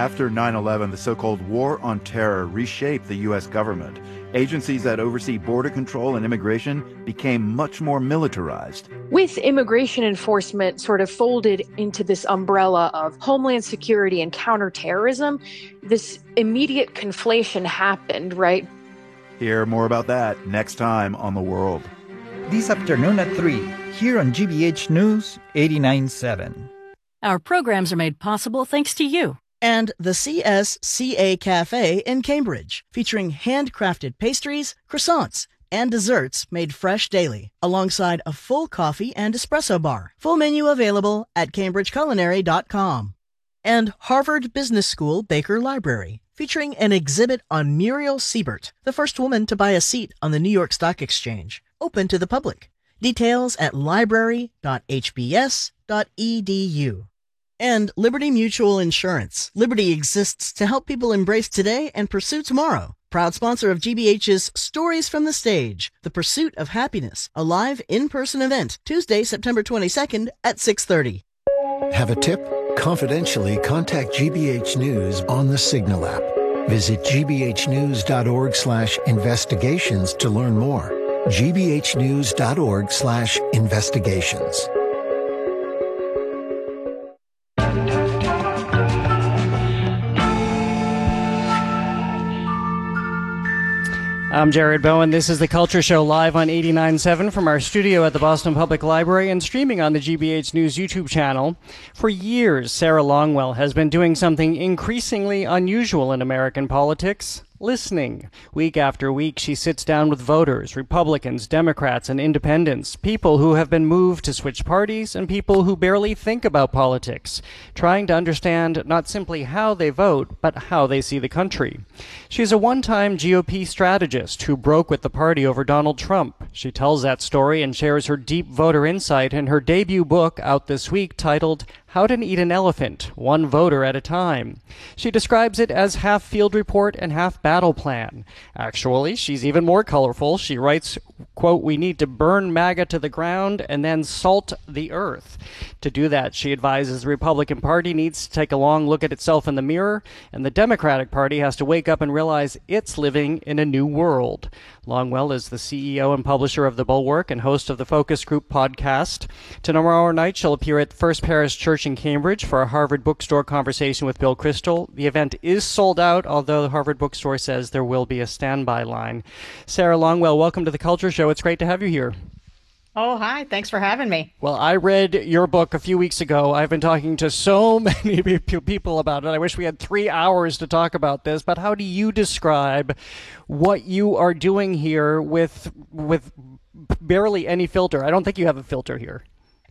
After 9/11, the so-called War on Terror reshaped the U.S. government. Agencies that oversee border control and immigration became much more militarized. With immigration enforcement sort of folded into this umbrella of homeland security and counterterrorism, this immediate conflation happened, right? Hear more about that next time on The World. This afternoon at 3, here on GBH News 89.7. Our programs are made possible thanks to you. And the CSCA Cafe in Cambridge, featuring handcrafted pastries, croissants, and desserts made fresh daily, alongside a full coffee and espresso bar. Full menu available at cambridgeculinary.com. And Harvard Business School Baker Library, featuring an exhibit on Muriel Siebert, the first woman to buy a seat on the New York Stock Exchange, open to the public. Details at library.hbs.edu. And Liberty Mutual Insurance. Liberty exists to help people embrace today and pursue tomorrow. Proud sponsor of GBH's Stories from the Stage, The Pursuit of Happiness, a live in-person event, Tuesday, September 22nd at 6:30. Have a tip? Confidentially contact GBH News on the Signal app. Visit gbhnews.org/investigations to learn more. gbhnews.org/investigations. I'm Jared Bowen. This is The Culture Show live on 89.7 from our studio at the Boston Public Library and streaming on the GBH News YouTube channel. For years, Sarah Longwell has been doing something increasingly unusual in American politics. Listening. Week after week, she sits down with voters, Republicans, Democrats, and independents, people who have been moved to switch parties and people who barely think about politics, trying to understand not simply how they vote, but how they see the country. She's a one-time GOP strategist who broke with the party over Donald Trump. She tells that story and shares her deep voter insight in her debut book out this week titled How to Eat an Elephant, One Voter at a Time. She describes it as half field report and half battle plan. Actually, she's even more colorful. She writes, quote, "We need to burn MAGA to the ground and then salt the earth." To do that, she advises the Republican Party needs to take a long look at itself in the mirror, and the Democratic Party has to wake up and realize it's living in a new world. Longwell is the CEO and publisher of The Bulwark and host of the Focus Group podcast. Tomorrow night, she'll appear at First Parish Church in Cambridge for a Harvard Bookstore conversation with Bill Kristol. The event is sold out, although the Harvard Bookstore says there will be a standby line. Sarah Longwell, welcome to The Culture Show. It's great to have you here. Oh, hi. Thanks for having me. Well, I read your book a few weeks ago. I've been talking to so many people about it. I wish we had 3 hours to talk about this, but how do you describe what you are doing here with barely any filter? I don't think you have a filter here.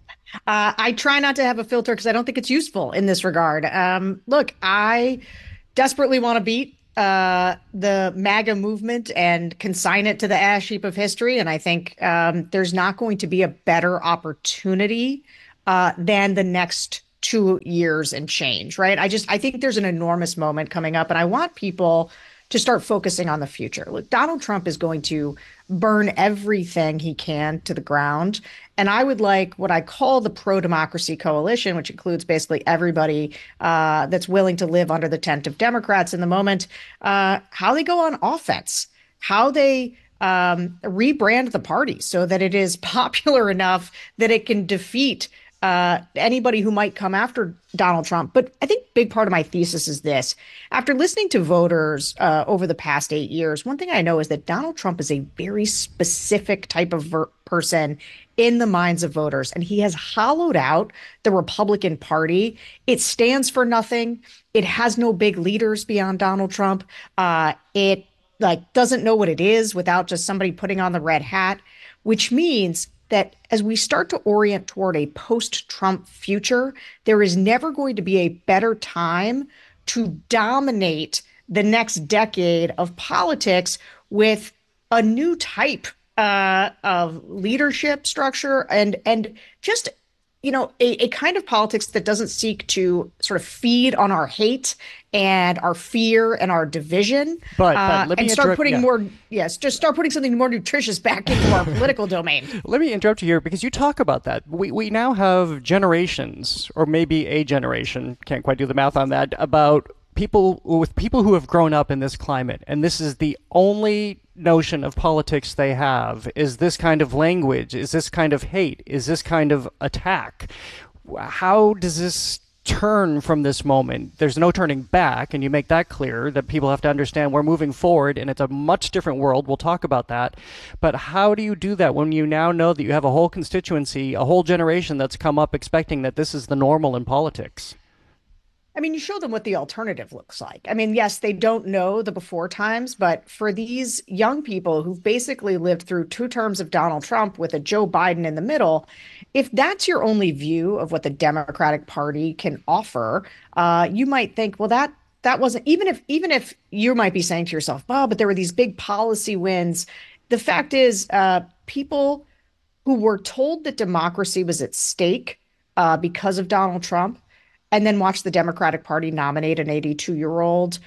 I try not to have a filter because I don't think it's useful in this regard. Look, I desperately want to beat the MAGA movement and consign it to the ash heap of history. And I think there's not going to be a better opportunity than the next 2 years and change, right? I think there's an enormous moment coming up, and I want people to start focusing on the future. Look, Donald Trump is going to burn everything he can to the ground. And I would like what I call the pro-democracy coalition, which includes basically everybody that's willing to live under the tent of Democrats in the moment, how they go on offense, how they rebrand the party so that it is popular enough that it can defeat anybody who might come after Donald Trump. But I think a big part of my thesis is this. After listening to voters over the past 8 years, one thing I know is that Donald Trump is a very specific type of person in the minds of voters, and he has hollowed out the Republican Party. It stands for nothing. It has no big leaders beyond Donald Trump. It doesn't know what it is without just somebody putting on the red hat, which means that as we start to orient toward a post-Trump future, there is never going to be a better time to dominate the next decade of politics with a new type of leadership structure and just, a kind of politics that doesn't seek to sort of feed on our hate and our fear and our division, but let me and start putting start putting something more nutritious back into our political domain. Let me interrupt you here because you talk about that. We now have generations, or maybe a generation, can't quite do the math on that, about people who have grown up in this climate, and this is the only notion of politics they have, is this kind of language, is this kind of hate, is this kind of attack. How does this turn from this moment? There's no turning back, and you make that clear, that people have to understand we're moving forward and it's a much different world. We'll talk about that. But how do you do that when you now know that you have a whole constituency, a whole generation that's come up expecting that this is the normal in politics? I mean, you show them what the alternative looks like. I mean, yes, they don't know the before times, but for these young people who've basically lived through 2 terms of Donald Trump with a Joe Biden in the middle, if that's your only view of what the Democratic Party can offer, you might think, well, that wasn't, even if you might be saying to yourself, oh, but there were these big policy wins. The fact is, people who were told that democracy was at stake because of Donald Trump, and then watch the Democratic Party nominate an 82-year-old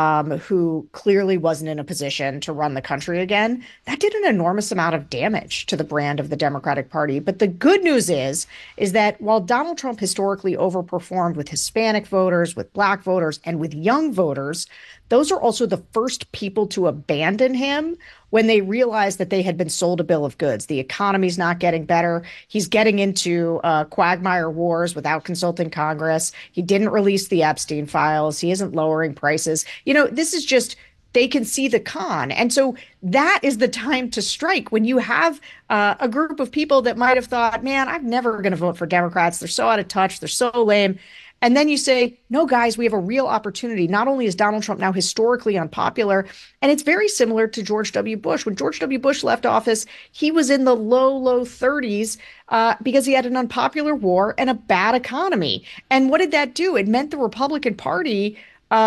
who clearly wasn't in a position to run the country again, that did an enormous amount of damage to the brand of the Democratic Party. But the good news is that while Donald Trump historically overperformed with Hispanic voters, with Black voters, and with young voters, those are also the first people to abandon him when they realized that they had been sold a bill of goods. The economy's not getting better. He's getting into quagmire wars without consulting Congress. He didn't release the Epstein files. He isn't lowering prices. This is just, they can see the con. And so that is the time to strike when you have a group of people that might have thought, man, I'm never going to vote for Democrats. They're so out of touch. They're so lame. And then you say, no, guys, we have a real opportunity. Not only is Donald Trump now historically unpopular, and it's very similar to George W. Bush. When George W. Bush left office, he was in the low 30s because he had an unpopular war and a bad economy. And what did that do? It meant the Republican Party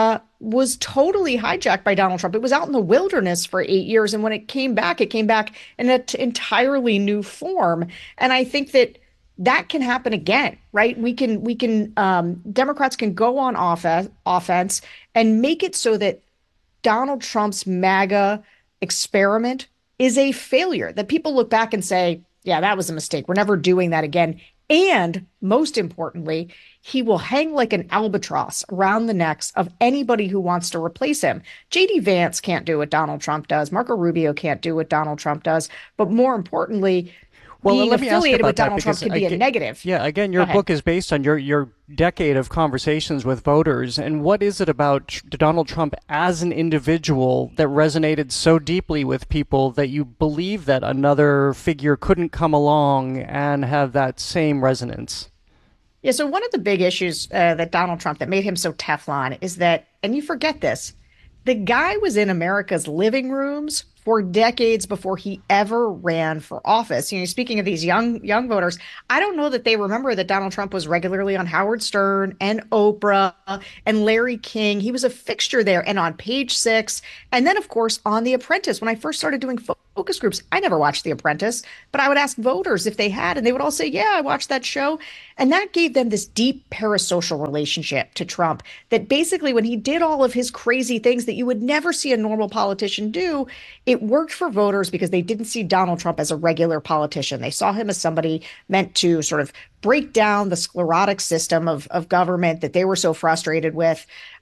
was totally hijacked by Donald Trump. It was out in the wilderness for 8 years. And when it came back in an entirely new form. And I think that can happen again, right? Democrats can go on offense and make it so that Donald Trump's MAGA experiment is a failure, that people look back and say, yeah, that was a mistake. We're never doing that again. And most importantly, he will hang like an albatross around the necks of anybody who wants to replace him. J.D. Vance can't do what Donald Trump does. Marco Rubio can't do what Donald Trump does. But more importantly, being affiliated with Donald Trump can be a negative. Yeah, again, your book is based on your decade of conversations with voters. And what is it about Donald Trump as an individual that resonated so deeply with people that you believe that another figure couldn't come along and have that same resonance? Yeah, so one of the big issues that Donald Trump that made him so Teflon is that, and you forget this, the guy was in America's living rooms for decades before he ever ran for office. Speaking of these young voters, I don't know that they remember that Donald Trump was regularly on Howard Stern and Oprah and Larry King. He was a fixture there and on Page Six. And then, of course, on The Apprentice. When I first started doing focus groups, I never watched The Apprentice, but I would ask voters if they had, and they would all say, yeah, I watched that show. And that gave them this deep parasocial relationship to Trump that basically when he did all of his crazy things that you would never see a normal politician do, it worked for voters because they didn't see Donald Trump as a regular politician. They saw him as somebody meant to sort of break down the sclerotic system of government that they were so frustrated with.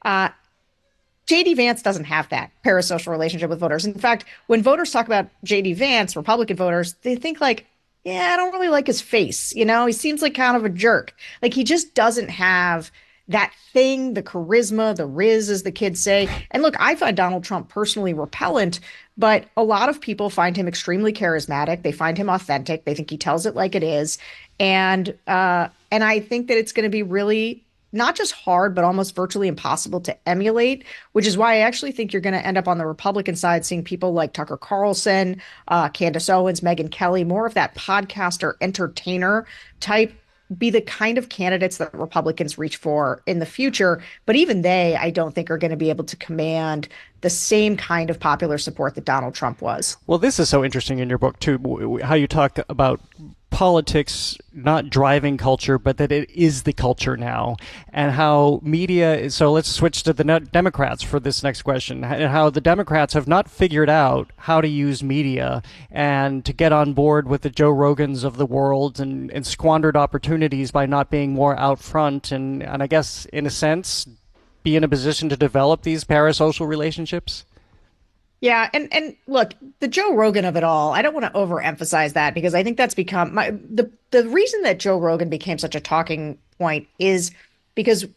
J.D. Vance doesn't have that parasocial relationship with voters. In fact, when voters talk about J.D. Vance, Republican voters, they think like, yeah, I don't really like his face. He seems like kind of a jerk. Like he just doesn't have that thing, the charisma, the riz, as the kids say. And look, I find Donald Trump personally repellent, but a lot of people find him extremely charismatic. They find him authentic. They think he tells it like it is. And I think that it's going to be really not just hard, but almost virtually impossible to emulate, which is why I actually think you're going to end up on the Republican side seeing people like Tucker Carlson, Candace Owens, Megyn Kelly, more of that podcaster entertainer type be the kind of candidates that Republicans reach for in the future. But even they, I don't think, are going to be able to command the same kind of popular support that Donald Trump was. Well, this is so interesting in your book, too, how you talk about politics not driving culture, but that it is the culture now, and how media is. So let's switch to the Democrats for this next question, and how the Democrats have not figured out how to use media and to get on board with the Joe Rogans of the world, and squandered opportunities by not being more out front, and I guess in a sense be in a position to develop these parasocial relationships? Yeah, and look, the Joe Rogan of it all, I don't want to overemphasize that because I think that's become the reason that Joe Rogan became such a talking point is because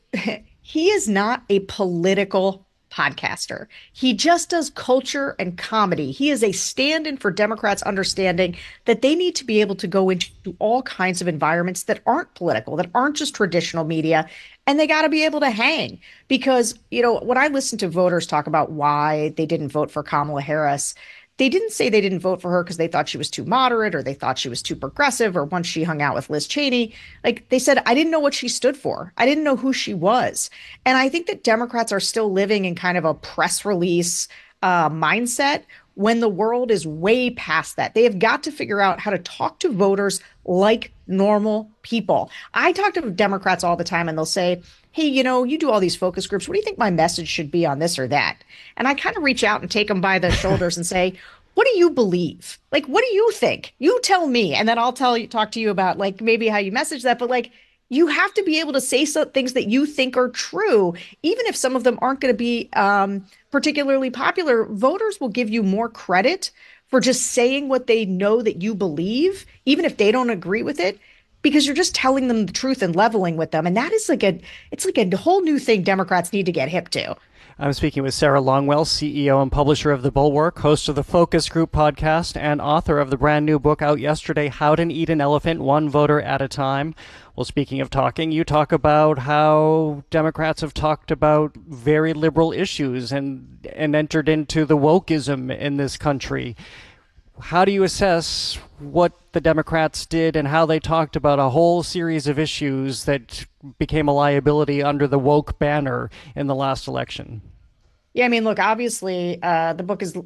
he is not a political podcaster. He just does culture and comedy. He is a stand-in for Democrats understanding that they need to be able to go into all kinds of environments that aren't political, that aren't just traditional media, and they got to be able to hang. Because, when I listen to voters talk about why they didn't vote for Kamala Harris, they didn't say they didn't vote for her because they thought she was too moderate or they thought she was too progressive or once she hung out with Liz Cheney. Like they said, I didn't know what she stood for. I didn't know who she was. And I think that Democrats are still living in kind of a press release mindset when the world is way past that. They have got to figure out how to talk to voters like normal people. I talk to Democrats all the time and they'll say, hey, you do all these focus groups. What do you think my message should be on this or that? And I kind of reach out and take them by the shoulders and say, what do you believe? Like, what do you think? You tell me. And then I'll talk to you about like maybe how you message that. But like, you have to be able to say some things that you think are true, even if some of them aren't going to be particularly popular. Voters will give you more credit for just saying what they know that you believe, even if they don't agree with it, because you're just telling them the truth and leveling with them. And that is it's like a whole new thing Democrats need to get hip to. I'm speaking with Sarah Longwell, CEO and publisher of The Bulwark, host of the Focus Group podcast, and author of the brand new book out yesterday, How to Eat an Elephant, One Voter at a Time. Well, speaking of talking, you talk about how Democrats have talked about very liberal issues and entered into the wokeism in this country. How do you assess what the Democrats did and how they talked about a whole series of issues that became a liability under the woke banner in the last election? Yeah, I mean, look, obviously, the book is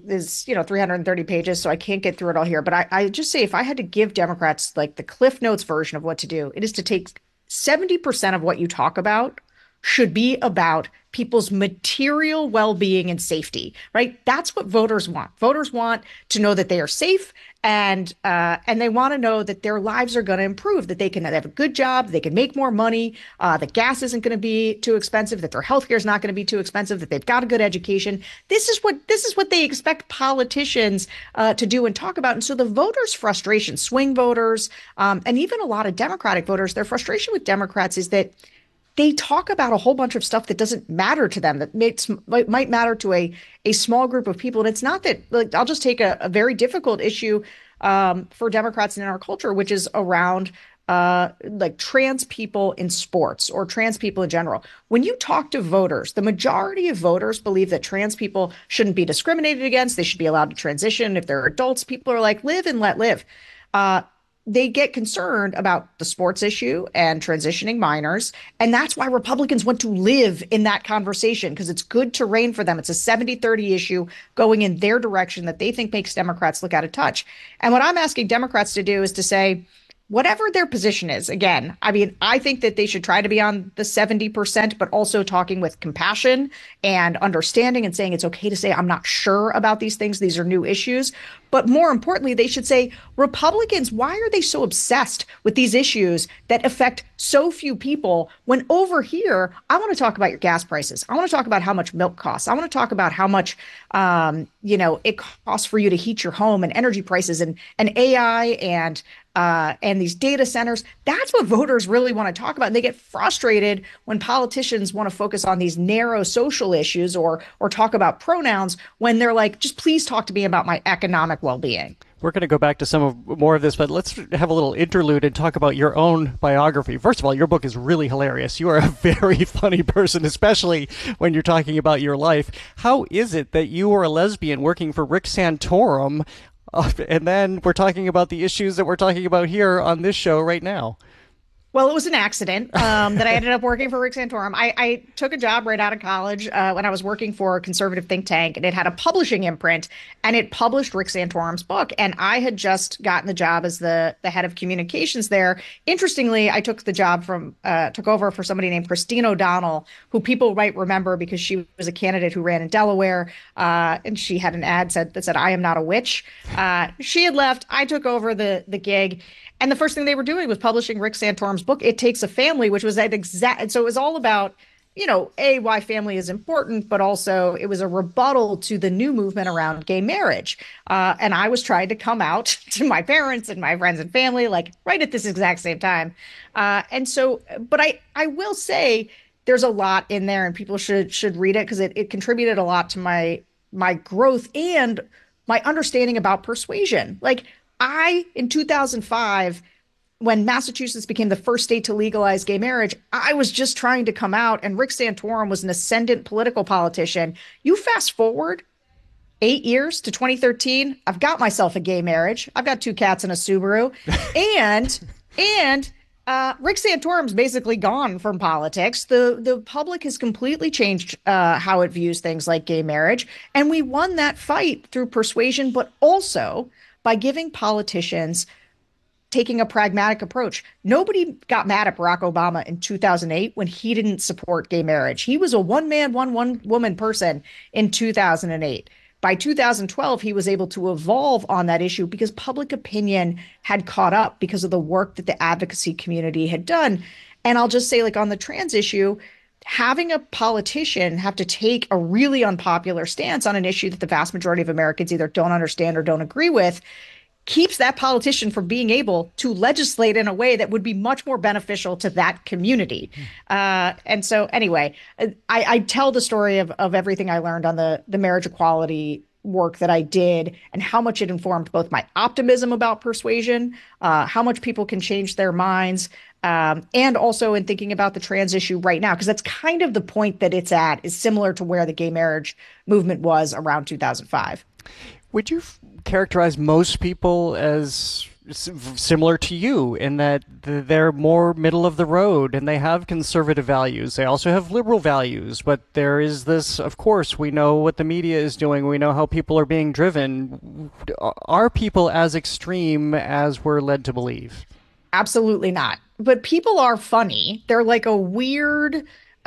330 pages, so I can't get through it all here. But I just say if I had to give Democrats like the Cliff Notes version of what to do, it is to take 70% of what you talk about should be about people's material well-being and safety, right? That's what voters want. Voters want to know that they are safe and they want to know that their lives are going to improve, that they can have a good job, they can make more money, that gas isn't going to be too expensive, that their healthcare is not going to be too expensive, that they've got a good education. This is what they expect politicians to do and talk about. And so the voters' frustration, swing voters, and even a lot of Democratic voters, their frustration with Democrats is that they talk about a whole bunch of stuff that doesn't matter to them, that might matter to a small group of people. And it's not that, like, I'll just take a very difficult issue for Democrats in our culture, which is around like trans people in sports or trans people in general. When you talk to voters, the majority of voters believe that trans people shouldn't be discriminated against. They should be allowed to transition. If they're adults, people are like, live and let live. They get concerned about the sports issue and transitioning minors. And that's why Republicans want to live in that conversation, because it's good terrain for them. It's a 70-30 issue going in their direction that they think makes Democrats look out of touch. And what I'm asking Democrats to do is to say, whatever their position is, again, I mean, I think that they should try to be on the 70%, but also talking with compassion and understanding and saying it's okay to say, I'm not sure about these things. These are new issues. But more importantly, they should say, Republicans, why are they so obsessed with these issues that affect so few people when over here, I want to talk about your gas prices. I want to talk about how much milk costs. I want to talk about how much, it costs for you to heat your home and energy prices and AI and these data centers. That's what voters really want to talk about. And they get frustrated when politicians want to focus on these narrow social issues or talk about pronouns when they're like, just please talk to me about my economic well-being. We're going to go back to more of this, but let's have a little interlude and talk about your own biography. First of all, your book is really hilarious. You are a very funny person, especially when you're talking about your life. How is it that you were a lesbian working for Rick Santorum, and then we're talking about the issues that we're talking about here on this show right now? Well, it was an accident that I ended up working for Rick Santorum. I took a job right out of college when I was working for a conservative think tank, and it had a publishing imprint, and it published Rick Santorum's book. And I had just gotten the job as the head of communications there. Interestingly, I took over for somebody named Christine O'Donnell, who people might remember because she was a candidate who ran in Delaware, and she had an ad that said, "I am not a witch." She had left. I took over the gig. And the first thing they were doing was publishing Rick Santorum's book, It Takes a Family, which was so it was all about why family is important, but also it was a rebuttal to the new movement around gay marriage. And I was trying to come out to my parents and my friends and family, like right at this exact same time. But I will say there's a lot in there, and people should read it because it contributed a lot to my growth and my understanding about persuasion. Like in 2005, when Massachusetts became the first state to legalize gay marriage, I was just trying to come out, and Rick Santorum was an ascendant political politician. You fast forward 8 years to 2013, I've got myself a gay marriage. I've got 2 cats and a Subaru, and Rick Santorum's basically gone from politics. The public has completely changed how it views things like gay marriage, and we won that fight through persuasion, but also by giving politicians taking a pragmatic approach. Nobody got mad at Barack Obama in 2008 when he didn't support gay marriage. He was a one-man, one-woman person in 2008. By 2012, he was able to evolve on that issue because public opinion had caught up because of the work that the advocacy community had done. And I'll just say, like on the trans issue, having a politician have to take a really unpopular stance on an issue that the vast majority of Americans either don't understand or don't agree with keeps that politician from being able to legislate in a way that would be much more beneficial to that community. And so anyway, I tell the story of everything I learned on the marriage equality work that I did and how much it informed both my optimism about persuasion, how much people can change their minds, and also in thinking about the trans issue right now, because that's kind of the point that it's at, is similar to where the gay marriage movement was around 2005. Would you characterize most people as similar to you in that they're more middle of the road and they have conservative values? They also have liberal values, but there is this, of course, we know what the media is doing. We know how people are being driven. Are people as extreme as we're led to believe? Absolutely not. But people are funny. They're like a weird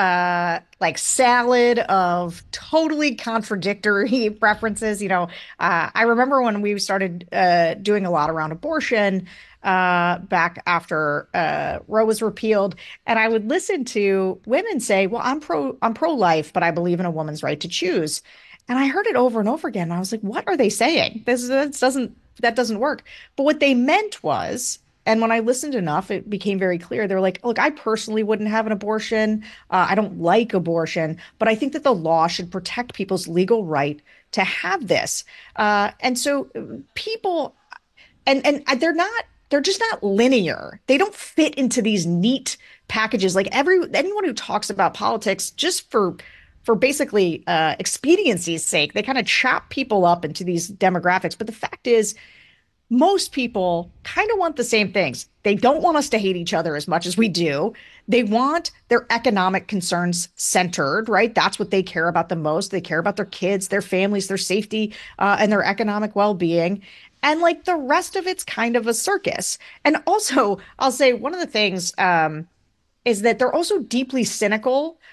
like salad of totally contradictory preferences. I remember when we started doing a lot around abortion back after Roe was repealed, and I would listen to women say, well, I'm pro-life, but I believe in a woman's right to choose. And I heard it over and over again. And I was like, what are they saying? That doesn't work. But what they meant was, and when I listened enough, it became very clear. They were like, look, I personally wouldn't have an abortion. I don't like abortion, but I think that the law should protect people's legal right to have this. And so people, and they're just not linear. They don't fit into these neat packages. Like anyone who talks about politics just for basically expediency's sake, they kind of chop people up into these demographics. But the fact is, most people kind of want the same things. They don't want us to hate each other as much as we do. They want their economic concerns centered, right? That's what they care about the most. They care about their kids, their families, their safety, and their economic well-being. And like the rest of it's kind of a circus. And also, I'll say one of the things is that they're also deeply cynical